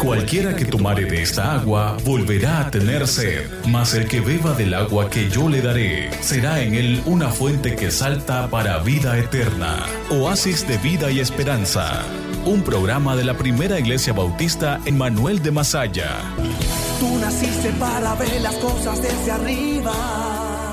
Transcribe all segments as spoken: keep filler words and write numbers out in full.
Cualquiera que tomare de esta agua volverá a tener sed, mas el que beba del agua que yo le daré, será en él una fuente que salta para vida eterna. Oasis de vida y esperanza. Un programa de la Primera Iglesia Bautista en Manuel de Masaya. Tú naciste para ver las cosas desde arriba.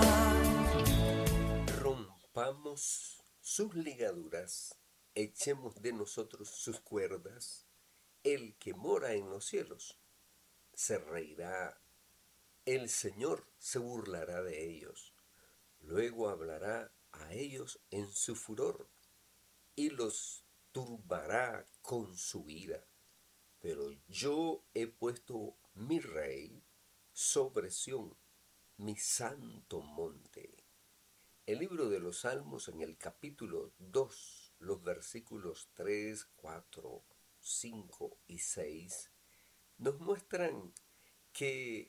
Rompamos sus ligaduras, echemos de nosotros sus cuerdas. El que mora en los cielos se reirá, el Señor se burlará de ellos, luego hablará a ellos en su furor y los turbará con su ira. Pero yo he puesto mi rey sobre Sión, mi santo monte. El libro de los Salmos en el capítulo dos, los versículos tres, cuatro, cinco y seis, nos muestran que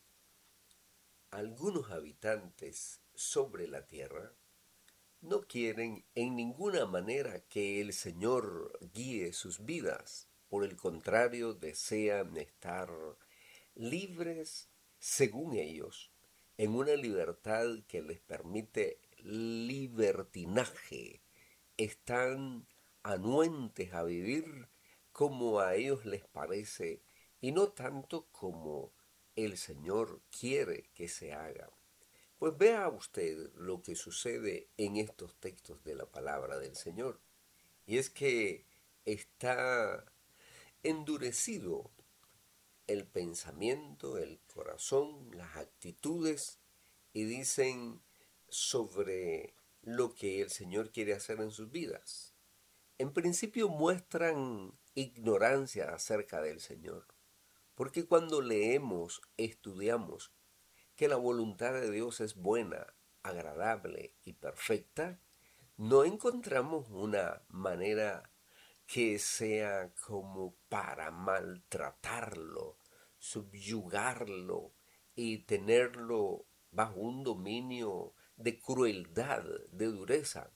algunos habitantes sobre la tierra no quieren en ninguna manera que el Señor guíe sus vidas. Por el contrario, desean estar libres, según ellos, en una libertad que les permite libertinaje. Están anuentes a vivir como a ellos les parece y no tanto como el Señor quiere que se haga. Pues vea usted lo que sucede en estos textos de la palabra del Señor. Y es que está endurecido el pensamiento, el corazón, las actitudes, y dicen sobre lo que el Señor quiere hacer en sus vidas. En principio muestran ignorancia acerca del Señor, porque cuando leemos, estudiamos que la voluntad de Dios es buena, agradable y perfecta, no encontramos una manera que sea como para maltratarlo, subyugarlo y tenerlo bajo un dominio de crueldad, de dureza.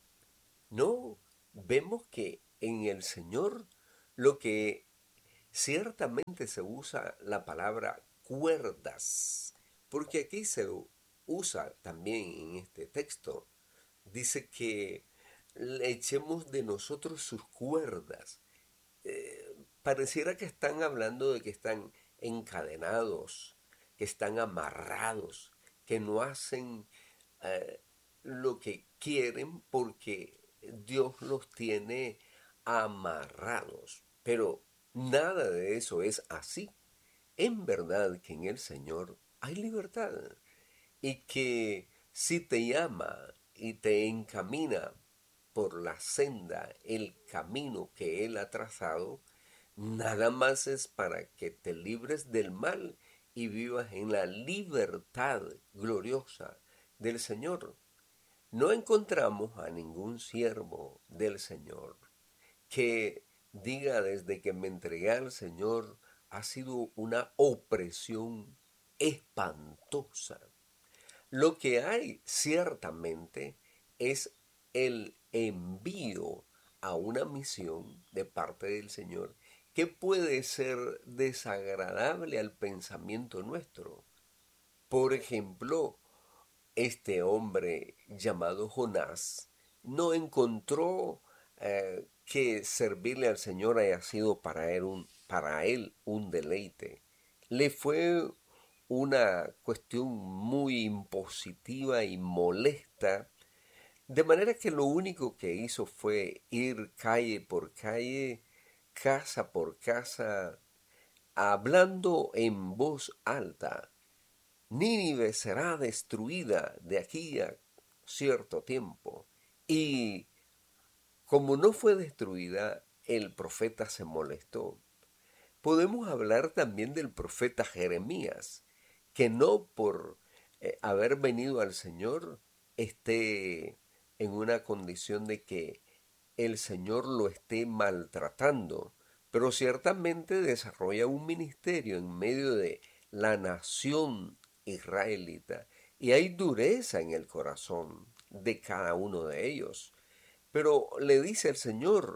No, vemos que en el Señor lo que ciertamente se usa la palabra cuerdas, porque aquí se usa también en este texto, dice que le echemos de nosotros sus cuerdas. Eh, pareciera que están hablando de que están encadenados, que están amarrados, que no hacen eh, lo que quieren porque Dios los tiene amarrados. Pero nada de eso es así. En verdad que en el Señor hay libertad y que si te llama y te encamina por la senda, el camino que Él ha trazado, nada más es para que te libres del mal y vivas en la libertad gloriosa del Señor. No encontramos a ningún siervo del Señor que diga desde que me entregué al Señor ha sido una opresión espantosa. Lo que hay ciertamente es el envío a una misión de parte del Señor que puede ser desagradable al pensamiento nuestro. Por ejemplo, este hombre llamado Jonás no encontró eh, que servirle al Señor haya sido para él, un, para él un deleite. Le fue una cuestión muy impositiva y molesta, de manera que lo único que hizo fue ir calle por calle, casa por casa, hablando en voz alta. Nínive será destruida de aquí a cierto tiempo. Y como no fue destruida, el profeta se molestó. Podemos hablar también del profeta Jeremías, que no por eh, haber venido al Señor esté en una condición de que el Señor lo esté maltratando, pero ciertamente desarrolla un ministerio en medio de la nación israelita y hay dureza en el corazón de cada uno de ellos. Pero le dice el Señor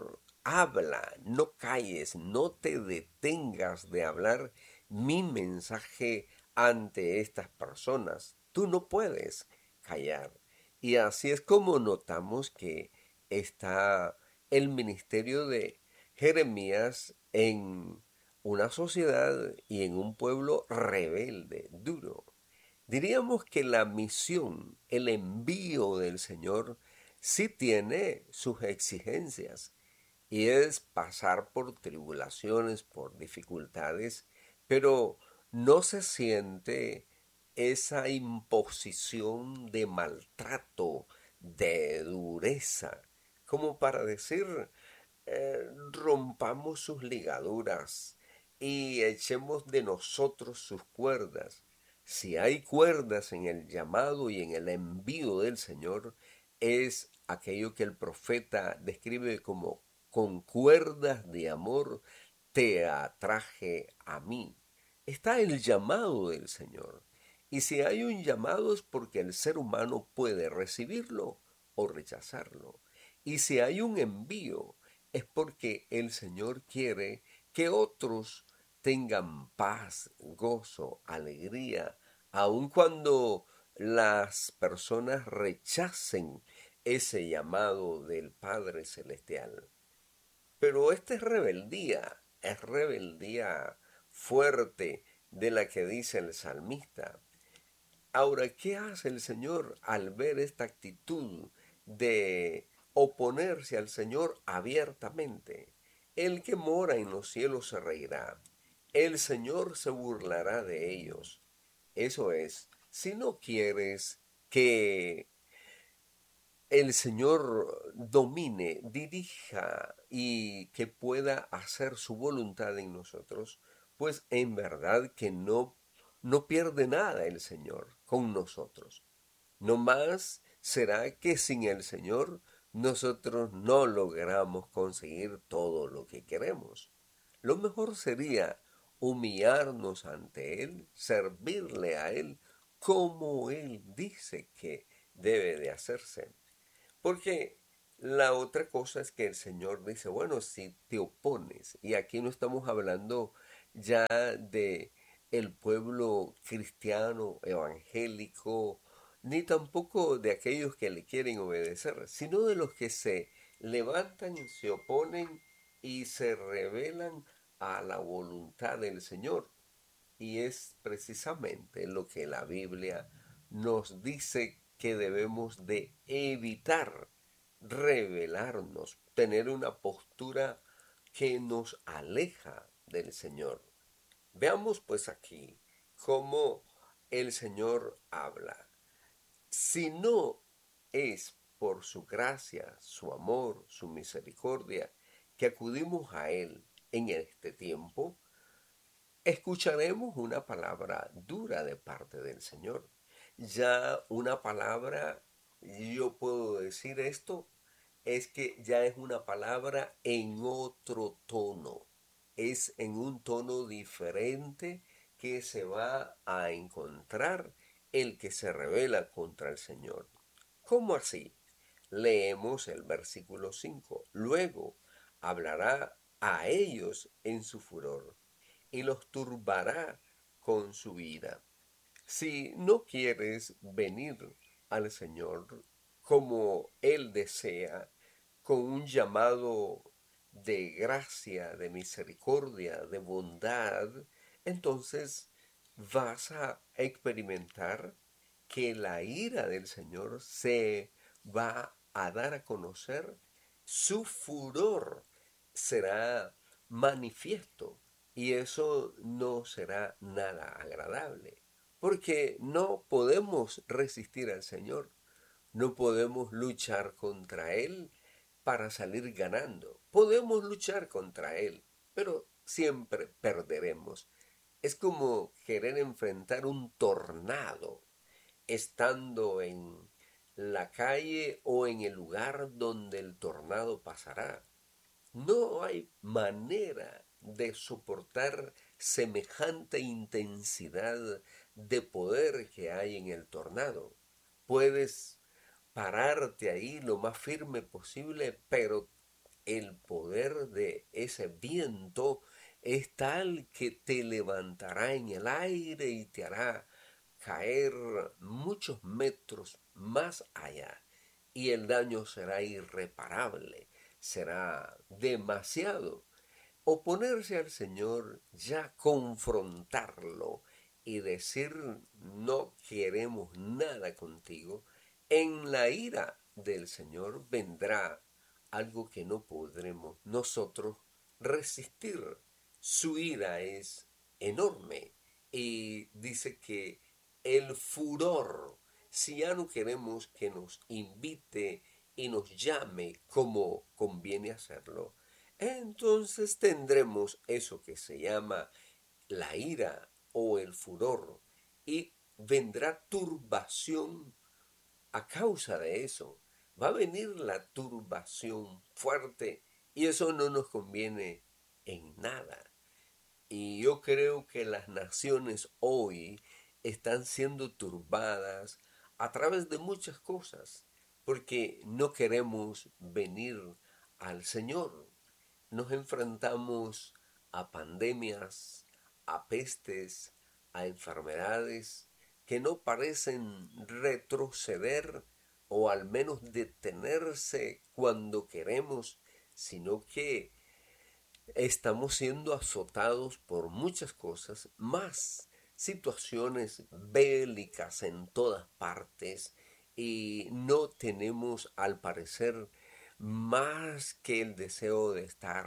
habla, no calles, no te detengas de hablar mi mensaje ante estas personas. Tú no puedes callar. Y así es como notamos que está el ministerio de Jeremías en una sociedad y en un pueblo rebelde, duro. Diríamos que la misión, el envío del Señor, sí tiene sus exigencias y es pasar por tribulaciones, por dificultades, pero no se siente esa imposición de maltrato, de dureza, como para decir, eh, rompamos sus ligaduras y echemos de nosotros sus cuerdas. Si hay cuerdas en el llamado y en el envío del Señor, es aquello que el profeta describe como con cuerdas de amor te atraje a mí. Está el llamado del Señor. Y si hay un llamado es porque el ser humano puede recibirlo o rechazarlo. Y si hay un envío es porque el Señor quiere que otros tengan paz, gozo, alegría, aun cuando las personas rechacen ese llamado del Padre Celestial. Pero esta es rebeldía, es rebeldía fuerte de la que dice el salmista. Ahora, ¿qué hace el Señor al ver esta actitud de oponerse al Señor abiertamente? El que mora en los cielos se reirá. El Señor se burlará de ellos. Eso es, si no quieres que el Señor domine, dirija y que pueda hacer su voluntad en nosotros, pues en verdad que no, no pierde nada el Señor con nosotros. No más será que sin el Señor nosotros no logramos conseguir todo lo que queremos. Lo mejor sería humillarnos ante Él, servirle a Él como Él dice que debe de hacerse. Porque la otra cosa es que el Señor dice, bueno, si te opones, y aquí no estamos hablando ya de el pueblo cristiano, evangélico, ni tampoco de aquellos que le quieren obedecer, sino de los que se levantan, se oponen y se rebelan a la voluntad del Señor. Y es precisamente lo que la Biblia nos dice que debemos de evitar, rebelarnos, tener una postura que nos aleja del Señor. Veamos pues aquí cómo el Señor habla. Si no es por su gracia, su amor, su misericordia, que acudimos a Él en este tiempo, escucharemos una palabra dura de parte del Señor. Ya una palabra, yo puedo decir esto, es que ya es una palabra en otro tono. Es en un tono diferente que se va a encontrar el que se rebela contra el Señor. ¿Cómo así? Leemos el versículo cinco. Luego hablará a ellos en su furor y los turbará con su ira. Si no quieres venir al Señor como Él desea, con un llamado de gracia, de misericordia, de bondad, entonces vas a experimentar que la ira del Señor se va a dar a conocer, su furor será manifiesto. Y eso no será nada agradable, porque no podemos resistir al Señor, no podemos luchar contra Él para salir ganando. Podemos luchar contra Él, pero siempre perderemos. Es como querer enfrentar un tornado estando en la calle o en el lugar donde el tornado pasará. No hay manera de soportar semejante intensidad de poder que hay en el tornado. Puedes pararte ahí lo más firme posible, pero el poder de ese viento es tal que te levantará en el aire y te hará caer muchos metros más allá. Y el daño será irreparable, será demasiado. Oponerse al Señor, ya confrontarlo y decir no queremos nada contigo, en la ira del Señor vendrá algo que no podremos nosotros resistir. Su ira es enorme y dice que el furor, si ya no queremos que nos invite y nos llame como conviene hacerlo, entonces tendremos eso que se llama la ira o el furor y vendrá turbación a causa de eso. Va a venir la turbación fuerte y eso no nos conviene en nada. Y yo creo que las naciones hoy están siendo turbadas a través de muchas cosas porque no queremos venir al Señor. Nos enfrentamos a pandemias, a pestes, a enfermedades que no parecen retroceder o al menos detenerse cuando queremos, sino que estamos siendo azotados por muchas cosas, más situaciones bélicas en todas partes y no tenemos al parecer más que el deseo de estar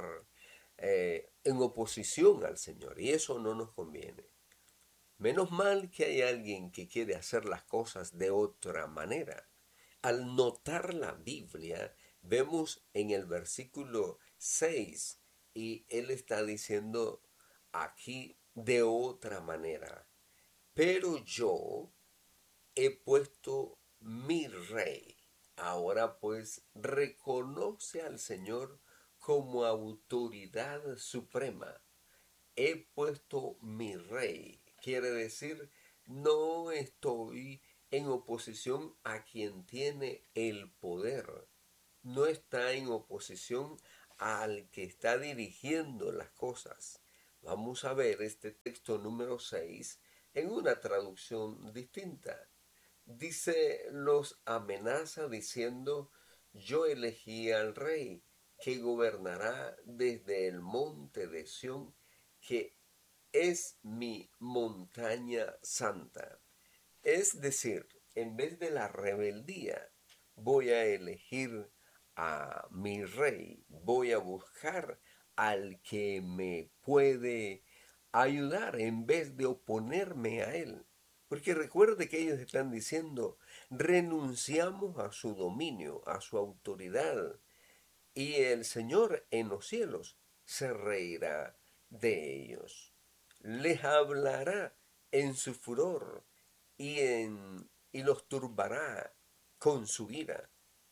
eh, en oposición al Señor y eso no nos conviene. Menos mal que hay alguien que quiere hacer las cosas de otra manera. Al notar la Biblia, vemos en el versículo seis y él está diciendo aquí de otra manera. Pero yo he puesto mi rey. Ahora pues reconoce al Señor como autoridad suprema. He puesto mi rey. Quiere decir, no estoy en oposición a quien tiene el poder. No está en oposición al que está dirigiendo las cosas. Vamos a ver este texto número seis en una traducción distinta. Dice, los amenaza diciendo, yo elegí al rey que gobernará desde el monte de Sión, que es mi montaña santa. Es decir, en vez de la rebeldía, voy a elegir a mi rey, voy a buscar al que me puede ayudar en vez de oponerme a él. Porque recuerde que ellos están diciendo, renunciamos a su dominio, a su autoridad, y el Señor en los cielos se reirá de ellos. Les hablará en su furor y, en, y los turbará con su ira.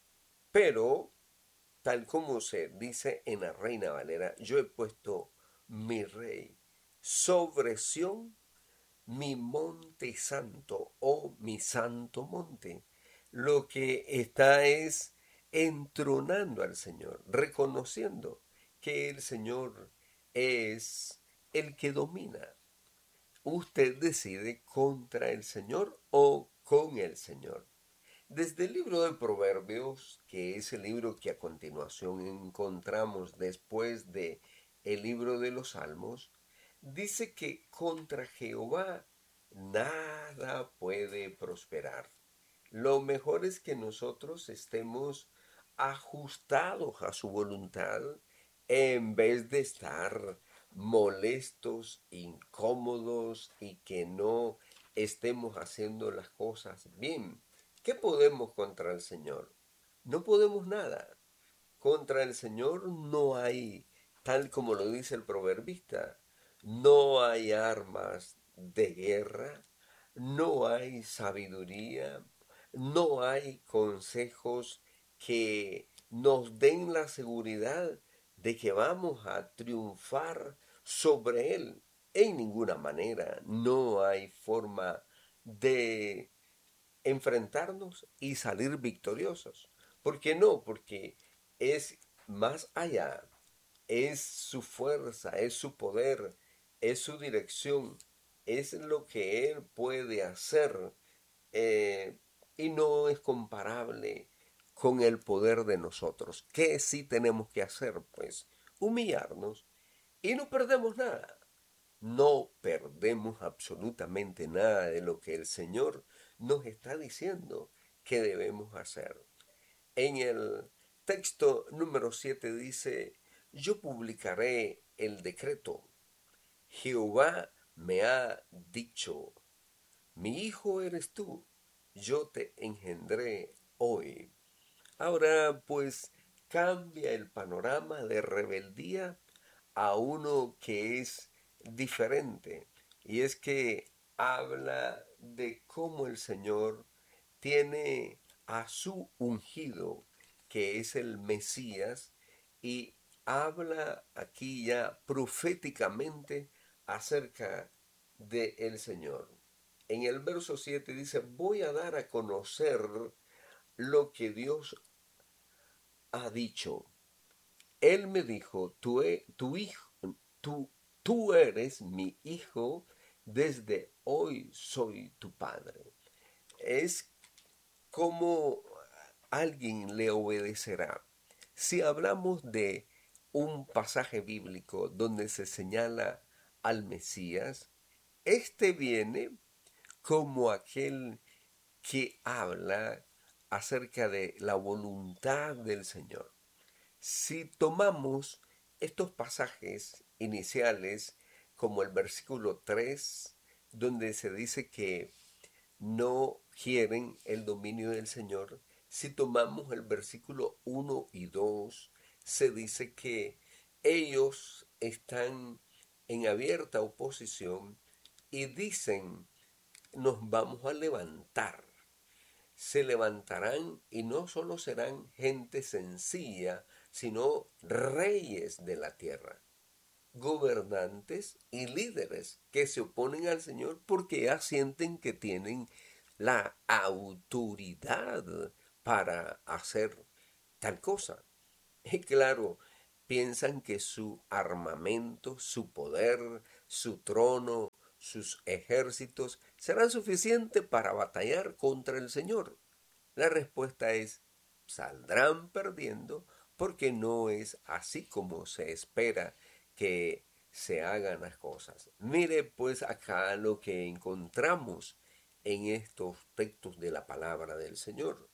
Pero, tal como se dice en la Reina Valera, yo he puesto mi rey sobre Sión, mi monte santo o mi santo monte. Lo que está es entronando al Señor, reconociendo que el Señor es el que domina. Usted decide contra el Señor o con el Señor. Desde el libro de Proverbios, que es el libro que a continuación encontramos después de el libro de los Salmos, dice que contra Jehová nada puede prosperar. Lo mejor es que nosotros estemos ajustados a su voluntad en vez de estar molestos, incómodos y que no estemos haciendo las cosas bien. ¿Qué podemos contra el Señor? No podemos nada. Contra el Señor no hay, tal como lo dice el proverbista, no hay armas de guerra, no hay sabiduría, no hay consejos que nos den la seguridad de que vamos a triunfar sobre Él. En ninguna manera no hay forma de enfrentarnos y salir victoriosos. ¿Por qué no? Porque es más allá. Es su fuerza, es su poder, es su dirección, es lo que Él puede hacer, eh, y no es comparable con el poder de nosotros. ¿Qué sí tenemos que hacer? Pues humillarnos y no perdemos nada. No perdemos absolutamente nada de lo que el Señor nos está diciendo que debemos hacer. En el texto número siete dice, yo publicaré el decreto. Jehová me ha dicho, mi hijo eres tú, yo te engendré hoy. Ahora pues cambia el panorama de rebeldía a uno que es diferente. Y es que habla de cómo el Señor tiene a su ungido, que es el Mesías, y habla aquí ya proféticamente acerca de el Señor. En el verso siete dice, voy a dar a conocer lo que Dios ha dicho. Él me dijo, tú, e, tu hijo, tú, tú eres mi hijo, desde hoy soy tu padre. Es como alguien le obedecerá. Si hablamos de un pasaje bíblico donde se señala al Mesías, este viene como aquel que habla acerca de la voluntad del Señor. Si tomamos estos pasajes iniciales, como el versículo tres, donde se dice que no quieren el dominio del Señor, si tomamos el versículo uno y dos, se dice que ellos están en abierta oposición y dicen, nos vamos a levantar. Se levantarán y no solo serán gente sencilla, sino reyes de la tierra, gobernantes y líderes que se oponen al Señor porque ya sienten que tienen la autoridad para hacer tal cosa. Y claro, piensan que su armamento, su poder, su trono, sus ejércitos serán suficientes para batallar contra el Señor. La respuesta es, saldrán perdiendo porque no es así como se espera que se hagan las cosas. Mire pues acá lo que encontramos en estos textos de la palabra del Señor.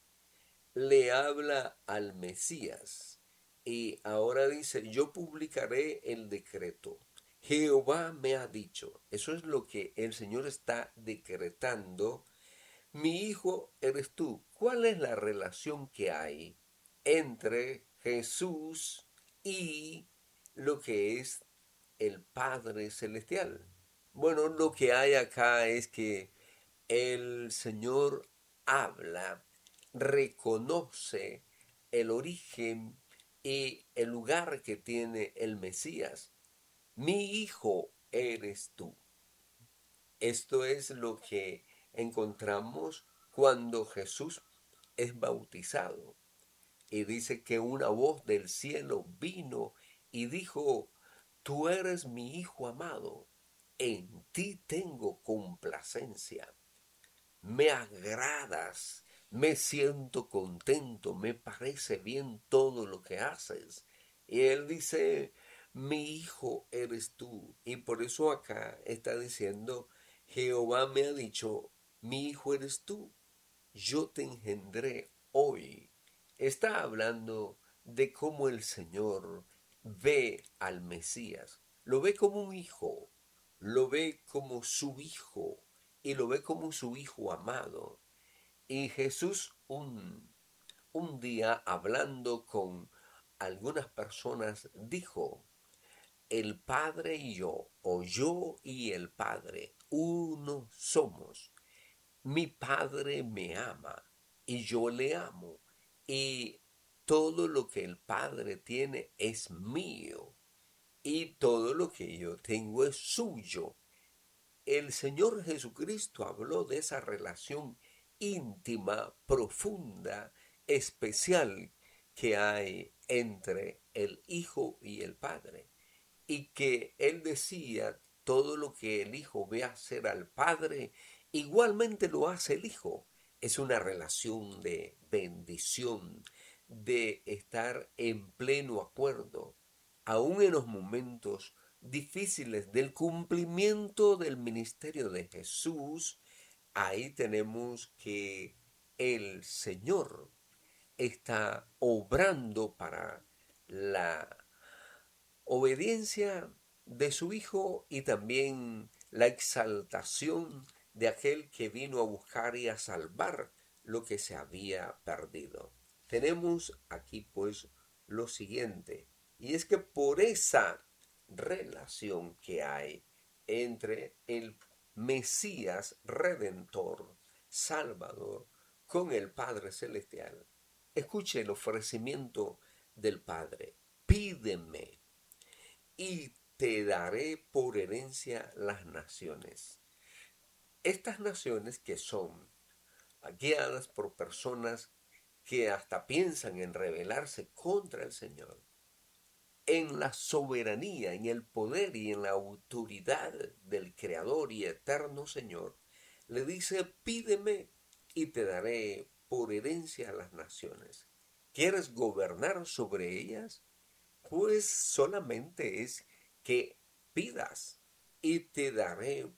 Le habla al Mesías y ahora dice, yo publicaré el decreto. Jehová me ha dicho. Eso es lo que el Señor está decretando. Mi hijo eres tú. ¿Cuál es la relación que hay entre Jesús y lo que es el Padre Celestial? Bueno, lo que hay acá es que el Señor habla, reconoce el origen y el lugar que tiene el Mesías. Mi hijo eres tú. Esto es lo que encontramos cuando Jesús es bautizado. Y dice que una voz del cielo vino y dijo, tú eres mi hijo amado, en ti tengo complacencia. Me agradas, me siento contento, me parece bien todo lo que haces. Y él dice, mi hijo eres tú. Y por eso acá está diciendo, Jehová me ha dicho, mi hijo eres tú, yo te engendré hoy. Está hablando de cómo el Señor ve al Mesías. Lo ve como un hijo, lo ve como su hijo y lo ve como su hijo amado. Y Jesús un, un día hablando con algunas personas dijo, el Padre y yo, o yo y el Padre, uno somos. Mi Padre me ama y yo le amo. Y todo lo que el Padre tiene es mío. Y todo lo que yo tengo es suyo. El Señor Jesucristo habló de esa relación íntima, profunda, especial que hay entre el Hijo y el Padre. Y que él decía, todo lo que el Hijo ve hacer al Padre, igualmente lo hace el Hijo. Es una relación de bendición, de estar en pleno acuerdo, aún en los momentos difíciles del cumplimiento del ministerio de Jesús. Ahí tenemos que el Señor está obrando para la obediencia de su Hijo y también la exaltación de aquel que vino a buscar y a salvar lo que se había perdido. Tenemos aquí pues lo siguiente, y es que por esa relación que hay entre el Mesías Redentor, Salvador, con el Padre Celestial, escuche el ofrecimiento del Padre: pídeme y te daré por herencia las naciones. Estas naciones que son guiadas por personas que hasta piensan en rebelarse contra el Señor, en la soberanía, en el poder y en la autoridad del Creador y eterno Señor, le dice: pídeme y te daré por herencia a las naciones. ¿Quieres gobernar sobre ellas? Pues solamente es que pidas y te daré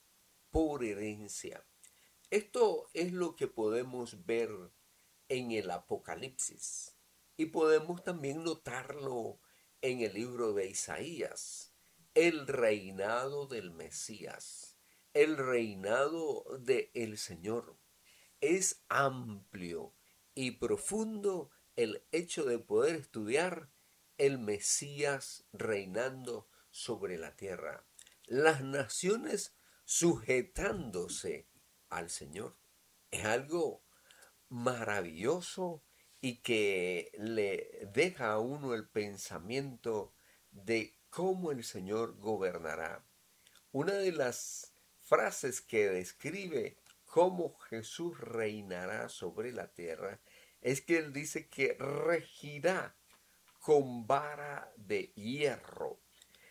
por herencia. Esto es lo que podemos ver en el Apocalipsis y podemos también notarlo en el libro de Isaías. El reinado del Mesías, el reinado del Señor. Es amplio y profundo el hecho de poder estudiar el Mesías reinando sobre la tierra, las naciones sujetándose al Señor. Es algo maravilloso y que le deja a uno el pensamiento de cómo el Señor gobernará. Una de las frases que describe cómo Jesús reinará sobre la tierra es que él dice que regirá con vara de hierro.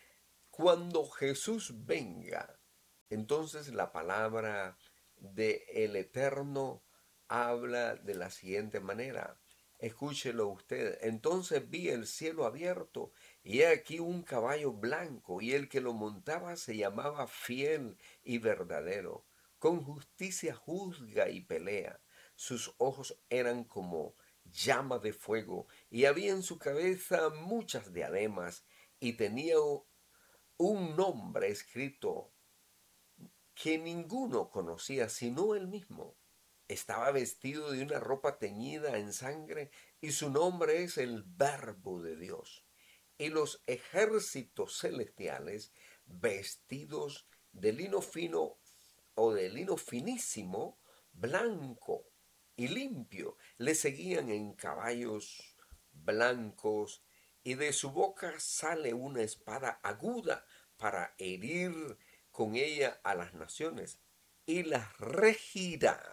Cuando Jesús venga, entonces la palabra de el Eterno habla de la siguiente manera. Escúchelo usted. Entonces vi el cielo abierto y he aquí un caballo blanco, y el que lo montaba se llamaba Fiel y Verdadero. Con justicia juzga y pelea. Sus ojos eran como llama de fuego, y había en su cabeza muchas diademas, y tenía un nombre escrito que ninguno conocía sino él mismo. Estaba vestido de una ropa teñida en sangre, y su nombre es el Verbo de Dios. Y los ejércitos celestiales, vestidos de lino fino o de lino finísimo, blanco y limpio, le seguían en caballos blancos, y de su boca sale una espada aguda para herir con ella a las naciones, y las regirá.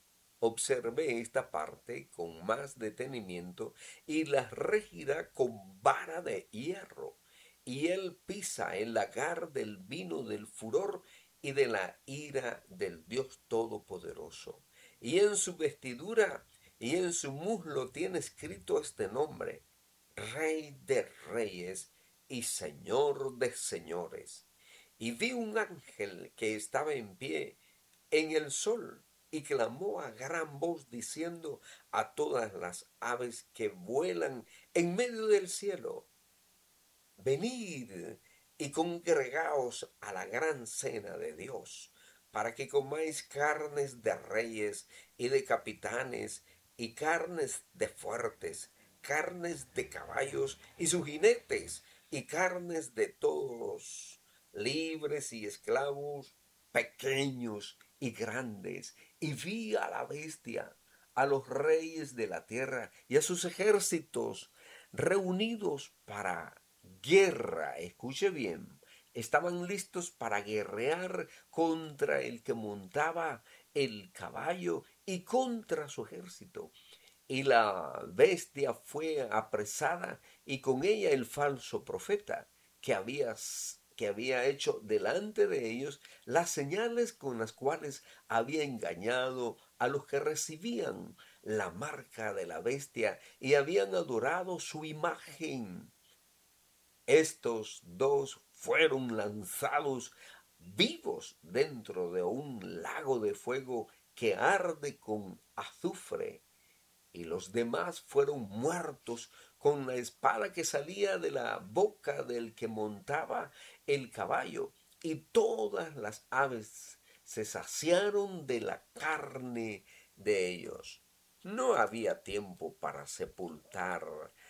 Observe esta parte con más detenimiento: y las regirá con vara de hierro, y él pisa el lagar del vino del furor y de la ira del Dios Todopoderoso. Y en su vestidura y en su muslo tiene escrito este nombre: Rey de Reyes y Señor de Señores. Y vi un ángel que estaba en pie en el sol, y clamó a gran voz diciendo a todas las aves que vuelan en medio del cielo: venid y congregaos a la gran cena de Dios, para que comáis carnes de reyes y de capitanes, y carnes de fuertes, carnes de caballos y sus jinetes, y carnes de todos, libres y esclavos, pequeños y grandes. Y vi a la bestia, a los reyes de la tierra y a sus ejércitos reunidos para guerra. Escuche bien, estaban listos para guerrear contra el que montaba el caballo y contra su ejército. y la bestia fue apresada y con ella el falso profeta que había, que había hecho delante de ellos las señales con las cuales había engañado a los que recibían la marca de la bestia y habían adorado su imagen. Estos dos fueron lanzados vivos dentro de un lago de fuego que arde con azufre, y los demás fueron muertos con la espada que salía de la boca del que montaba el caballo, y todas las aves se saciaron de la carne de ellos. No había tiempo para sepultar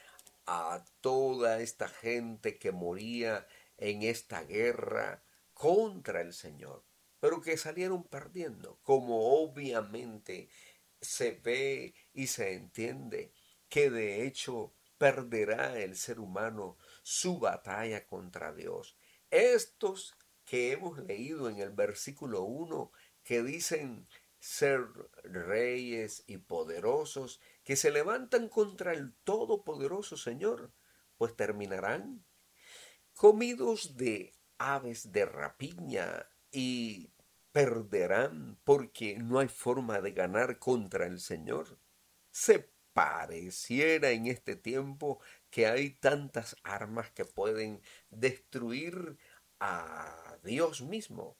a toda esta gente que moría en esta guerra contra el Señor, pero que salieron perdiendo, como obviamente se ve y se entiende que de hecho perderá el ser humano su batalla contra Dios. Estos que hemos leído en el versículo uno, que dicen ser reyes y poderosos, que se levantan contra el todopoderoso Señor, pues terminarán comidos de aves de rapiña y perderán porque no hay forma de ganar contra el Señor. Se pareciera en este tiempo que hay tantas armas que pueden destruir a Dios mismo.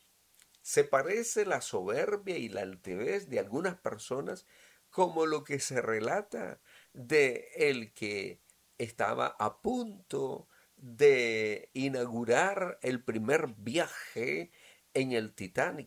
Se parece la soberbia y la altivez de algunas personas como lo que se relata de el que estaba a punto de inaugurar el primer viaje en el Titanic,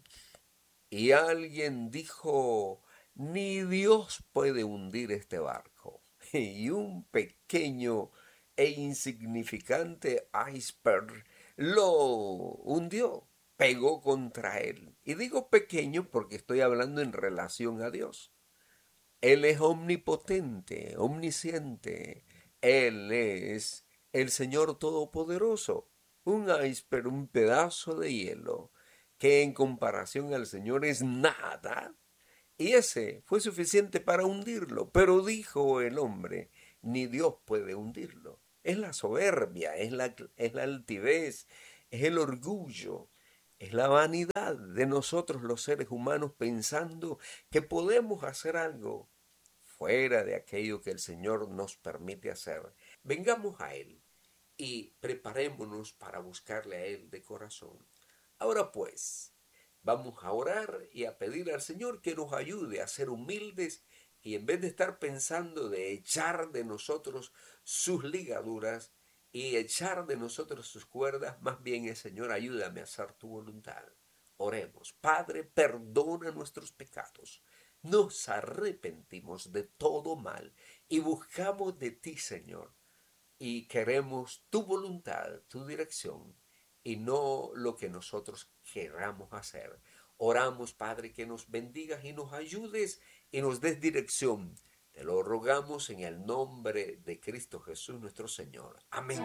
y alguien dijo: ni Dios puede hundir este barco, y un pequeño e insignificante iceberg lo hundió, pegó contra él. Y digo pequeño porque estoy hablando en relación a Dios. Él es omnipotente, omnisciente. Él es el Señor Todopoderoso. Un iceberg, un pedazo de hielo, que en comparación al Señor es nada, y ese fue suficiente para hundirlo. Pero dijo el hombre: ni Dios puede hundirlo. Es la soberbia, es la, es la altivez, es el orgullo, es la vanidad de nosotros los seres humanos pensando que podemos hacer algo fuera de aquello que el Señor nos permite hacer. Vengamos a Él y preparémonos para buscarle a Él de corazón. Ahora pues, vamos a orar y a pedir al Señor que nos ayude a ser humildes y en vez de estar pensando de echar de nosotros sus ligaduras y echar de nosotros sus cuerdas, más bien es: Señor, ayúdame a hacer tu voluntad. Oremos. Padre, perdona nuestros pecados. Nos arrepentimos de todo mal y buscamos de ti, Señor, y queremos tu voluntad, tu dirección, y no lo que nosotros queramos hacer. Oramos, Padre, que nos bendigas y nos ayudes y nos des dirección. Te lo rogamos en el nombre de Cristo Jesús nuestro Señor. Amén.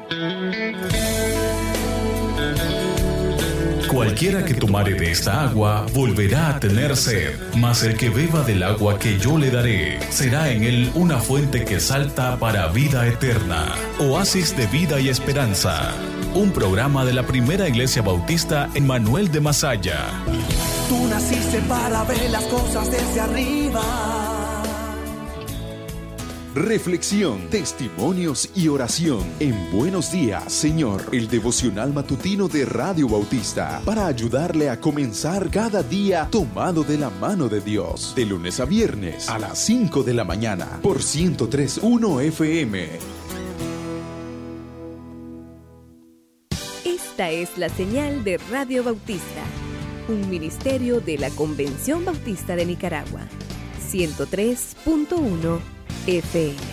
Cualquiera que tomare de esta agua volverá a tener sed, mas el que beba del agua que yo le daré, será en él una fuente que salta para vida eterna. Oasis de vida y esperanza. Un programa de la Primera Iglesia Bautista en Manuel de Masaya. Tú naciste para ver las cosas desde arriba. Reflexión, testimonios y oración en Buenos Días, Señor, el devocional matutino de Radio Bautista, para ayudarle a comenzar cada día tomado de la mano de Dios, de lunes a viernes a las cinco de la mañana por ciento tres punto uno F M. Esta es la señal de Radio Bautista, un ministerio de la Convención Bautista de Nicaragua, ciento tres punto uno F M.